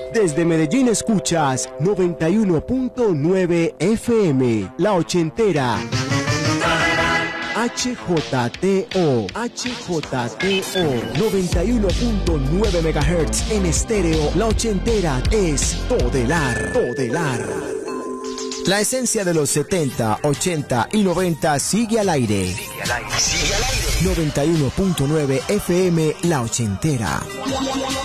Desde Medellín escuchas 91.9 FM, La Ochentera. HJTO 91.9 MHz en estéreo. La Ochentera es Todelar. La esencia de los 70, 80 y 90 sigue al aire. 91.9 FM La Ochentera.